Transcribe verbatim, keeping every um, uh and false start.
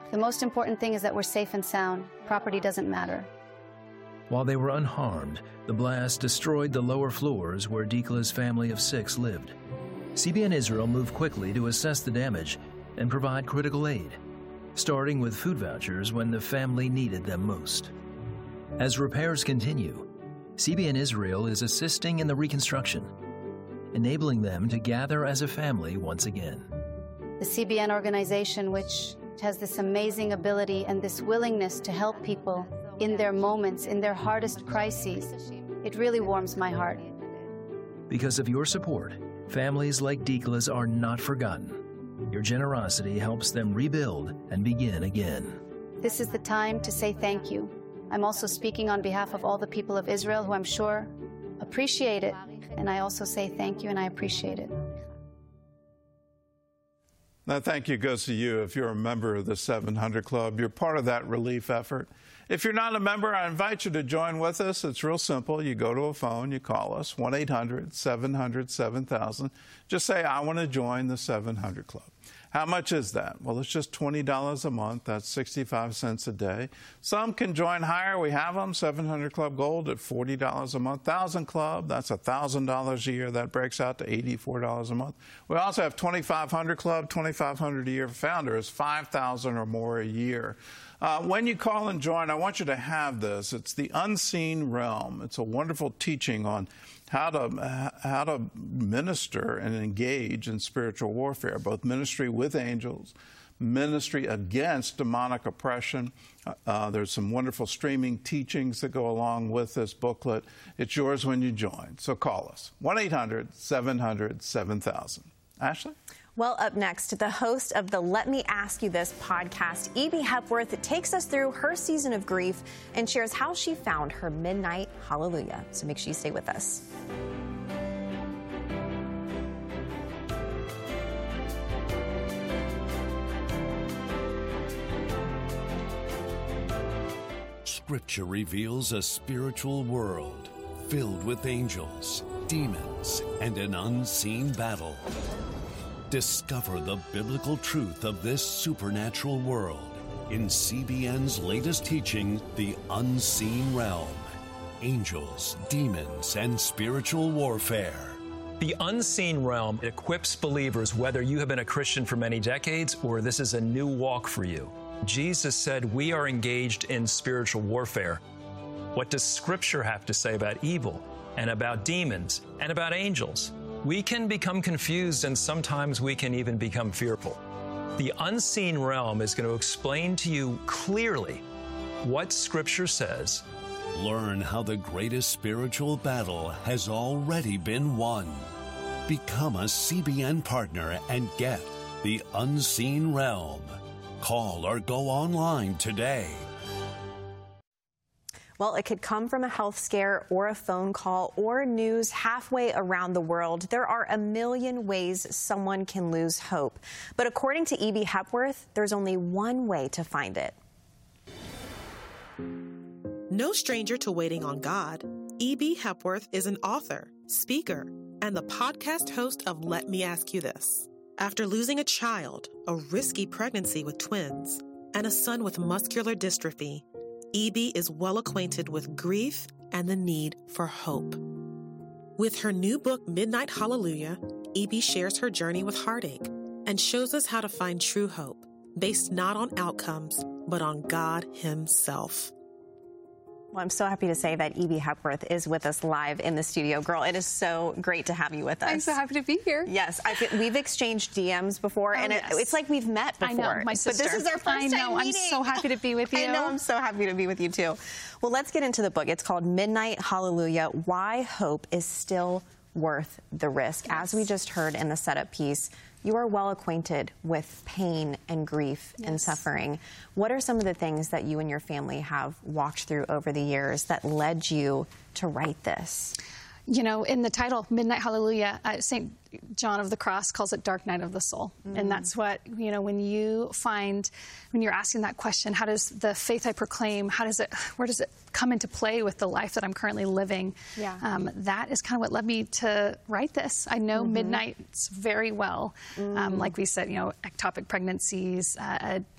The most important thing is that we're safe and sound. Property doesn't matter. While they were unharmed, the blast destroyed the lower floors where Dikla's family of six lived. C B N Israel moved quickly to assess the damage and provide critical aid, starting with food vouchers when the family needed them most. As repairs continue, C B N Israel is assisting in the reconstruction, enabling them to gather as a family once again. The C B N organization, which has this amazing ability and this willingness to help people in their moments, in their hardest crises, it really warms my heart. Because of your support, families like Dikla's are not forgotten. Your generosity helps them rebuild and begin again. This is the time to say thank you. I'm also speaking on behalf of all the people of Israel who I'm sure appreciate it. And I also say thank you and I appreciate it. That thank you goes to you if you're a member of the seven hundred Club. You're part of that relief effort. If you're not a member, I invite you to join with us. It's real simple. You go to a phone, you call us, one eight hundred seven hundred seven thousand. Just say, I want to join the seven hundred Club. How much is that? Well, it's just twenty dollars a month. That's sixty-five cents a day. Some can join higher. We have them. seven hundred Club Gold at forty dollars a month. one thousand Club, that's one thousand dollars a year. That breaks out to eighty-four dollars a month. We also have twenty-five hundred Club, twenty-five hundred dollars a year for founders, five thousand dollars or more a year. Uh, when you call and join, I want you to have this. It's the Unseen Realm. It's a wonderful teaching on how to how to minister and engage in spiritual warfare, both ministry with angels, ministry against demonic oppression. Uh, there's some wonderful streaming teachings that go along with this booklet. It's yours when you join. So call us, one eight hundred seven hundred seven thousand. Ashley? Well, up next, the host of the Let Me Ask You This podcast, E B Hepworth, takes us through her season of grief and shares how she found her midnight hallelujah. So make sure you stay with us. Scripture reveals a spiritual world filled with angels, demons, and an unseen battle. Discover the biblical truth of this supernatural world in C B N's latest teaching, The Unseen Realm. Angels, demons, and spiritual warfare. The Unseen Realm equips believers whether you have been a Christian for many decades or this is a new walk for you. Jesus said we are engaged in spiritual warfare. What does Scripture have to say about evil and about demons and about angels? We can become confused and sometimes we can even become fearful. The Unseen Realm is going to explain to you clearly what Scripture says. Learn how the greatest spiritual battle has already been won. Become a C B N partner and get The Unseen Realm. Call or go online today. Well, it could come from a health scare or a phone call or news halfway around the world. There are a million ways someone can lose hope. But according to E B Hepworth, there's only one way to find it. No stranger to waiting on God, E B Hepworth is an author, speaker, and the podcast host of Let Me Ask You This. After losing a child, a risky pregnancy with twins, and a son with muscular dystrophy, E B is well acquainted with grief and the need for hope. With her new book, Midnight Hallelujah, E B shares her journey with heartache and shows us how to find true hope, based not on outcomes, but on God Himself. Well, I'm so happy to say that E B Hepworth is with us live in the studio. Girl, it is so great to have you with us. I'm so happy to be here. Yes, I feel, we've exchanged D Ms before, oh, and it, yes. it's like we've met before. I know, my sister. But this is our first I know, time meeting. I'm so happy to be with you. I know, I'm so happy to be with you, too. Well, let's get into the book. It's called Midnight Hallelujah, Why Hope is Still Worth the Risk. Yes. As we just heard in the setup piece, you are well acquainted with pain and grief yes. and suffering. What are some of the things that you and your family have walked through over the years that led you to write this? You know, in the title, Midnight Hallelujah, uh, Saint John of the Cross calls it Dark Night of the Soul. Mm. And that's what, you know, when you find, when you're asking that question, how does the faith I proclaim, how does it, where does it come into play with the life that I'm currently living? Yeah. Um, that is kind of what led me to write this. I know mm-hmm. midnights very well. Mm. Um, like we said, you know, ectopic pregnancies, uh, a